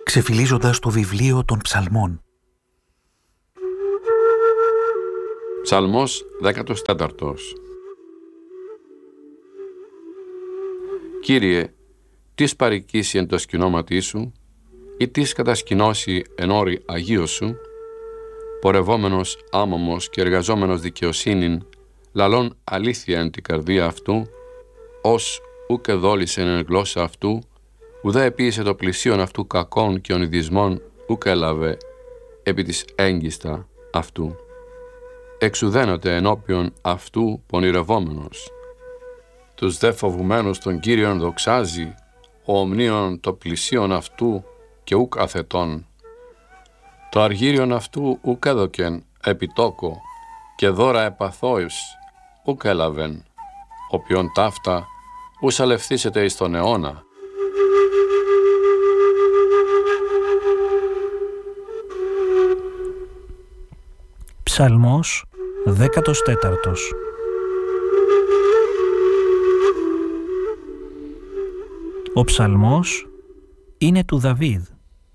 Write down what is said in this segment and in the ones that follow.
ξεφυλίζοντας το βιβλίο των ψαλμών. Ψαλμός 14. Κύριε, τις παρικήσει εν το σκηνώματί σου, ή τις κατασκηνώσει εν όρη Αγίου σου, πορευόμενος άμωμος και εργαζόμενος δικαιοσύνην, λαλών αλήθεια εν την καρδία αυτού, ως ουκ εδόλησεν εν γλώσσα αυτού, ουδέ επίησε το πλησίον αυτού κακών και ονειδισμών, ουκ έλαβε επί της έγκιστα αυτού. Εξουδένωτε ενώπιον αυτού πονηρευόμενος. Τους δε φοβουμένους των Κύριων δοξάζει, ο ομνίων το πλησίον αυτού και ουκ αθετών. Το αργύριον αυτού ουκ έδωκεν επιτόκο και δώρα επαθώης ουκ έλαβεν, όποιον ταύτα ους αλευθύσεται εις τον αιώνα. Ψαλμός 14. Ο ψαλμός είναι του Δαβίδ.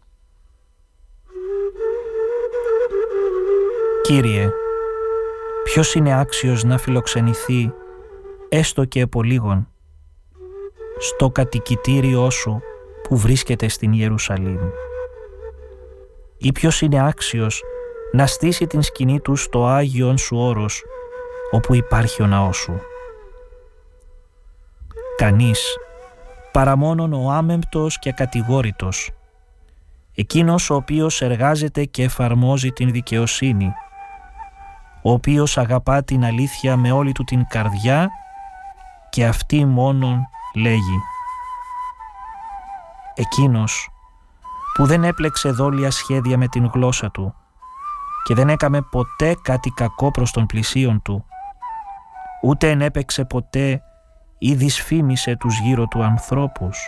Κύριε, ποιος είναι άξιος να φιλοξενηθεί, έστω και επολίγων, στο κατοικητήριό σου που βρίσκεται στην Ιερουσαλήμ? Ή ποιος είναι άξιος να στήσει την σκηνή του στο Άγιον σου όρος, όπου υπάρχει ο ναός σου? Κανείς, παρά μόνον ο άμεμπτος και ακατηγόρητος, εκείνος ο οποίος εργάζεται και εφαρμόζει την δικαιοσύνη, ο οποίος αγαπά την αλήθεια με όλη του την καρδιά και αυτή μόνον λέγει. Εκείνος που δεν έπλεξε δόλια σχέδια με την γλώσσα του και δεν έκαμε ποτέ κάτι κακό προς τον πλησίον του, ούτε ενέπαιξε ποτέ ή δυσφήμισε τους γύρω του ανθρώπους.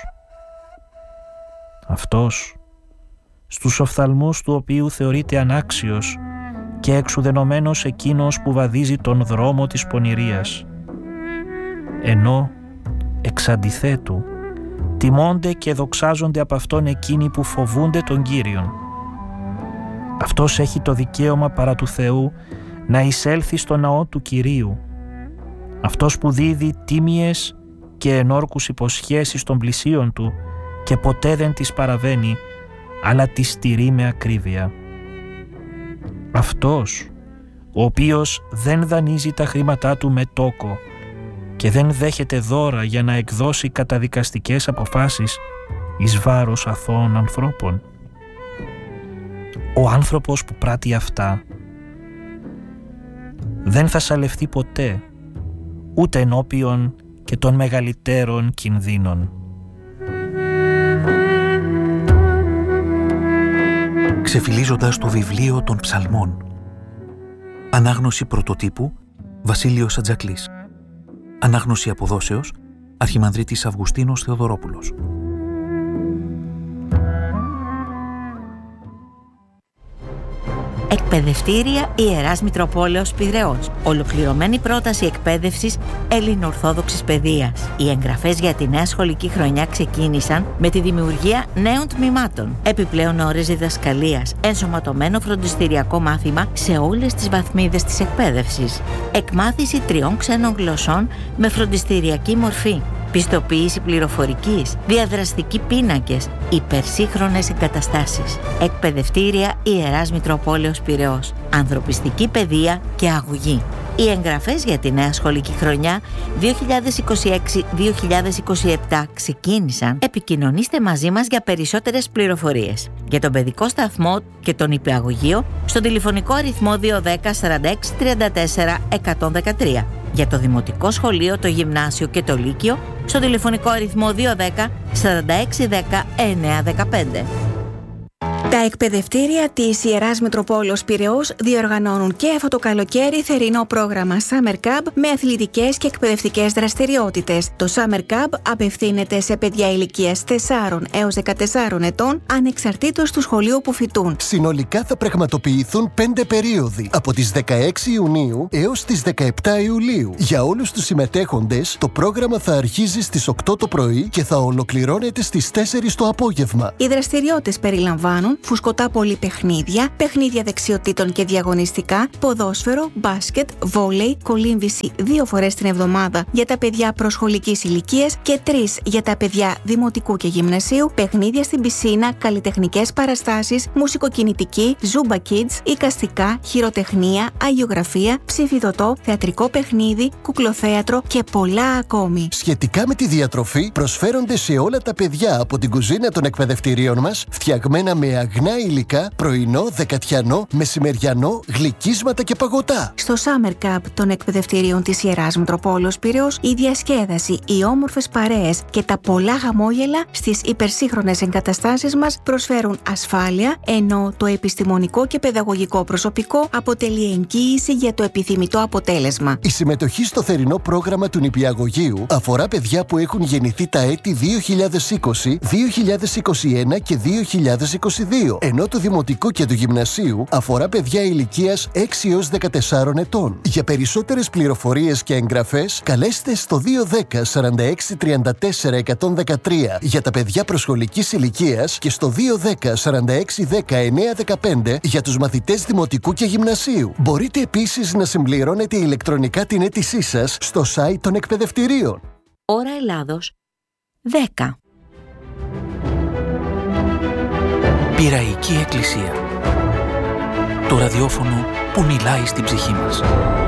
Αυτός, στους οφθαλμούς του οποίου θεωρείται ανάξιος και εξουδενωμένος εκείνος που βαδίζει τον δρόμο της πονηρίας, ενώ εξ αντιθέτου τιμώνται και δοξάζονται από αυτόν εκείνοι που φοβούνται τον Κύριον. Αυτός έχει το δικαίωμα παρά του Θεού να εισέλθει στο ναό του Κυρίου. Αυτός που δίδει τίμιες και ενόρκους υποσχέσεις των πλησίων του και ποτέ δεν τις παραβαίνει, αλλά τις στηρεί με ακρίβεια. Αυτός, ο οποίος δεν δανείζει τα χρήματά του με τόκο και δεν δέχεται δώρα για να εκδώσει καταδικαστικές αποφάσεις εις βάρος αθώων ανθρώπων. Ο άνθρωπος που πράττει αυτά δεν θα σαλευτεί ποτέ, ούτε ενώπιον και των μεγαλύτερων κινδύνων. Ξεφυλίζοντας το βιβλίο των ψαλμών. Ανάγνωση πρωτοτύπου Βασίλειος Ατζακλής. Ανάγνωση αποδόσεως Αρχιμανδρίτης Αυγουστίνος Θεοδωρόπουλος. Εκπαιδευτήρια Ιεράς Μητροπόλεως Πειραιώς. Ολοκληρωμένη πρόταση εκπαίδευσης ελληνοορθόδοξης παιδείας. Οι εγγραφές για τη νέα σχολική χρονιά ξεκίνησαν με τη δημιουργία νέων τμήματων. Επιπλέον ώρες διδασκαλίας. Ενσωματωμένο φροντιστηριακό μάθημα σε όλες τις βαθμίδες της εκπαίδευσης. Εκμάθηση 3 ξένων γλωσσών με φροντιστηριακή μορφή. Πιστοποίηση πληροφορικής, διαδραστικοί πίνακες, υπερσύγχρονες εγκαταστάσεις. Εκπαιδευτήρια Ιεράς Μητροπόλεως Πειραιώς. Ανθρωπιστική παιδεία και αγωγή. Οι εγγραφές για τη νέα σχολική χρονιά 2026-2027 ξεκίνησαν. Επικοινωνήστε μαζί μας για περισσότερες πληροφορίες. Για τον παιδικό σταθμό και τον υπηαγωγείο στο τηλεφωνικό αριθμό 210 46 34 113. Για το Δημοτικό Σχολείο, το Γυμνάσιο και το Λύκειο στο τηλεφωνικό αριθμό 210 46 10 915. Τα εκπαιδευτήρια της Ιεράς Μητροπόλεως Πειραιώς διοργανώνουν και αυτό το καλοκαίρι θερινό πρόγραμμα Summer Camp με αθλητικές και εκπαιδευτικές δραστηριότητες. Το Summer Camp απευθύνεται σε παιδιά ηλικίας 4 έως 14 ετών, ανεξαρτήτως του σχολείου που φοιτούν. Συνολικά θα πραγματοποιηθούν 5 περίοδοι, από τις 16 Ιουνίου έως τις 17 Ιουλίου. Για όλους τους συμμετέχοντες, το πρόγραμμα θα αρχίζει στις 8 το πρωί και θα ολοκληρώνεται στις 4 το απόγευμα. Οι δραστηριότητες περιλαμβάνουν φουσκωτά πολυπαιχνίδια, παιχνίδια δεξιοτήτων και διαγωνιστικά, ποδόσφαιρο, μπάσκετ, βόλεϊ, κολύμβηση 2 φορές την εβδομάδα για τα παιδιά προσχολικής ηλικίας και 3 για τα παιδιά δημοτικού και γυμνασίου, παιχνίδια στην πισίνα, καλλιτεχνικές παραστάσεις, μουσικοκινητική, Zumba Kids, εικαστικά, χειροτεχνία, αγιογραφία, ψηφιδωτό, θεατρικό παιχνίδι, κουκλοθέατρο και πολλά ακόμη. Σχετικά με τη διατροφή, προσφέρονται σε όλα τα παιδιά από την κουζίνα των εκπαιδευτηρίων μας, φτιαγμένα με αγνά υλικά, πρωινό, δεκατιανό, μεσημεριανό, γλυκίσματα και παγωτά. Στο Summer Camp των εκπαιδευτηρίων της Ιεράς Μητροπόλεως Πειραιώς, η διασκέδαση, οι όμορφες παρέες και τα πολλά χαμόγελα στις υπερσύγχρονες εγκαταστάσεις μας προσφέρουν ασφάλεια, ενώ το επιστημονικό και παιδαγωγικό προσωπικό αποτελεί εγγύηση για το επιθυμητό αποτέλεσμα. Η συμμετοχή στο θερινό πρόγραμμα του νηπιαγωγείου αφορά παιδιά που έχουν γεννηθεί τα έτη 2020, 2021 και 2022, ενώ το δημοτικό και του γυμνασίου αφορά παιδιά ηλικίας 6 έως 14 ετών. Για περισσότερες πληροφορίες και εγγραφές, καλέστε στο 210 46 34 113 για τα παιδιά προσχολικής ηλικίας και στο 210 46 19 15 για τους μαθητές δημοτικού και γυμνασίου. Μπορείτε επίσης να συμπληρώνετε ηλεκτρονικά την αίτησή σας στο site των εκπαιδευτηρίων. Ώρα Ελλάδος 10. Πειραϊκή Εκκλησία. Το ραδιόφωνο που μιλάει στην ψυχή μας.